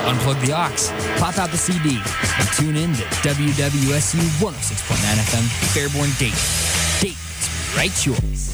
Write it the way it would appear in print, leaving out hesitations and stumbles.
unplug the aux, pop out the CD, and tune in to WWSU 106.9 FM, Fairborn, Dayton. Dayton's right choice.